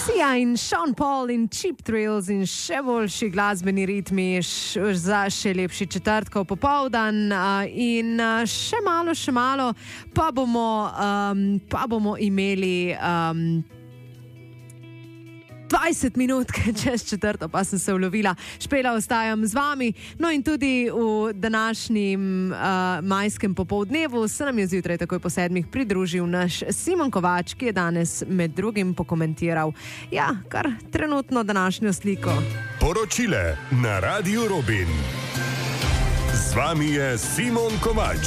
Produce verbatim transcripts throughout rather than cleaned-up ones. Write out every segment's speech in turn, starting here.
Sia in Sean Paul in Cheap Thrills in še boljši glasbeni ritmi š, za še lepši četrtkov popoldan uh, in uh, še malo, še malo pa bomo, um, pa bomo imeli um, dvajset minut, čez četrto pa sem se ulovila. Špela, ostajam z vami. No in tudi v današnjem uh, majskem popoldnevu se nam je zjutraj takoj po sedmih pridružil naš Simon Kovač, ki je danes med drugim pokomentiral, ja, kar trenutno današnjo sliko. Poročile na Radiu Robin. Z vami je Simon Kovač.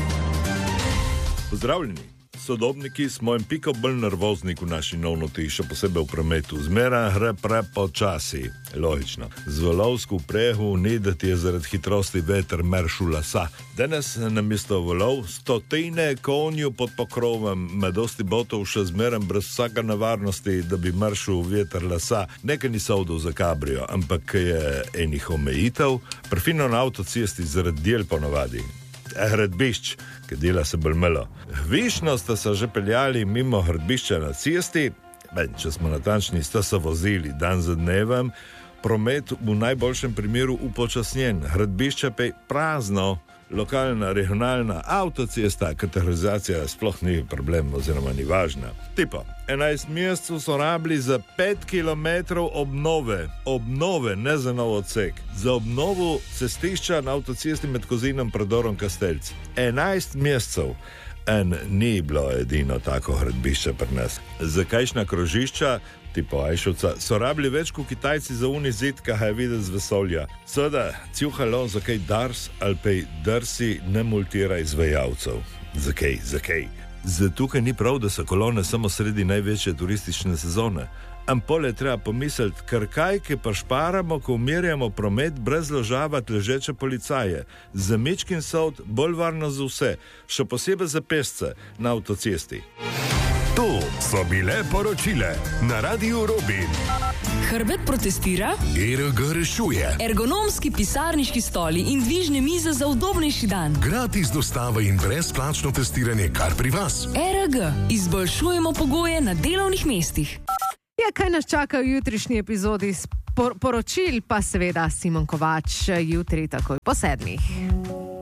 Pozdravljeni. Sodobniki smo en piko bolj nervozni v naši novnoti, še posebej v prometu. Zmeraj gre prepočasi, logično. Z volovsko prehu ni, da ti je zaradi hitrosti veter meršu lasa. Danes namesto volov stotine konju pod pokrovom, med dosti botov še zmeraj brez vsake nevarnosti, da bi mršil veter lasa. Nekaj ni sodov za kabrio, ampak je enih omejitev, prefino na avtocesti zaradi del ponovadi. Hradbišč, ki dela se bolj malo. Višno sta se že peljali mimo hradbišča na cesti, ben, če smo natančni, sta se vozili dan za dnevem, promet v najboljšem primeru upočasnjen, hradbišče pa je prazno, lokalna, regionalna, avtocesta, kategorizacija sploh ni problem oziroma ni važna. Tipo, enajst mesecev so rabili za pet kilometrov obnove, obnove, ne za nov odsek, za obnovo cestišča na avtocesti med Kozinom predorom Kastelc. enajst mesecev. En ni bilo edino tako hradbišče pri nas. Zakajšna krožišča, tipo Ajšovca, so rabili več kot Kitajci za uni zid, kaj je videti z vesolja. Seveda, ciuhalo, zakaj Dars ali pa Drsi ne multira izvajalcev. Zakaj, zakaj? Zato, ker ni prav, da so kolone samo sredi največje turistične sezone. Ampole treba pomisliti, ker kaj, ki pa šparamo, ko umirjamo promet brez ložavati ležeče policaje. Za mečkin sod bolj varno za vse, še posebej za pešce na avtocesti. To so bile poročile na Radiu Robin. Hrbet protestira, E R G rešuje, ergonomski pisarniški stoli in dvižne mize za udobnejši dan. gratis dostava in brezplačno testiranje kar pri vas. E R G, izboljšujemo pogoje na delovnih mestih. Ja, kaj nas čaka v jutrišnji epizodi spor- poročil, pa seveda Simon Kovač jutri takoj po sedmih.